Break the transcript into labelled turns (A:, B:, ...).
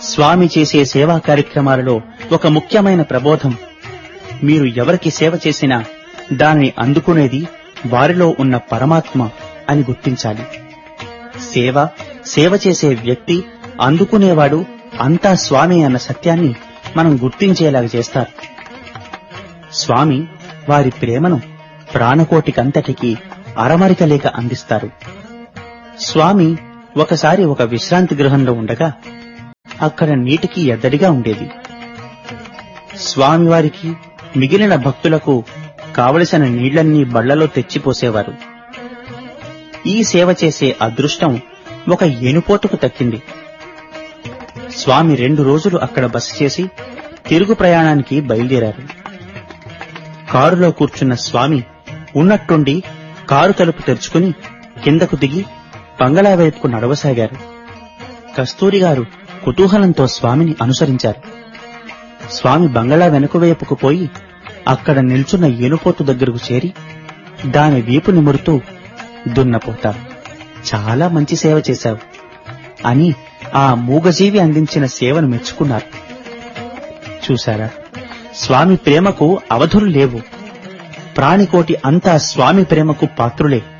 A: స్వామి చేసే సేవా కార్యక్రమాలలో ఒక ముఖ్యమైన ప్రబోధం, మీరు ఎవరికి సేవ చేసినా దానిని అందుకునేది వారిలో ఉన్న పరమాత్మ అని గుర్తించాలి. సేవ చేసే వ్యక్తి, అందుకునేవాడు అంతా స్వామి అన్న సత్యాన్ని మనం గుర్తించేలాగా చేస్తారు. స్వామి వారి ప్రేమను ప్రాణకోటికంతటికీ అరమరికలేక అందిస్తారు. స్వామి ఒకసారి ఒక విశ్రాంతి గృహంలో ఉండగా అక్కడ నీటికి ఎద్దడిగా ఉండేది. స్వామివారికి మిగిలిన భక్తులకు కావలసిన నీళ్లన్నీ బళ్లలో తెచ్చిపోసేవారు. ఈ సేవ చేసే అదృష్టం ఒక ఏనుపోతుకు దక్కింది. స్వామి 2 రోజులు అక్కడ బస చేసి తిరుగు ప్రయాణానికి బయలుదేరారు. కారులో కూర్చున్న స్వామి ఉన్నట్టుండి కారు తలుపు తెరుచుకుని కిందకు దిగి బంగళా వైపుకు నడవసాగారు. కస్తూరి గారు కుతూహలంతో స్వామిని అనుసరించారు. స్వామి బంగళా వెనుక వైపుకు పోయి అక్కడ నిల్చున్న ఏనుపోతు దగ్గరకు చేరి దాని వీపు నిమురుతూ, దున్నపోతా, చాలా మంచి సేవ చేశావు అని ఆ మూగజీవి అందించిన సేవను మెచ్చుకున్నారు. చూశారా, స్వామి ప్రేమకు అవధులు లేవు. ప్రాణికోటి అంతా స్వామి ప్రేమకు పాత్రులే.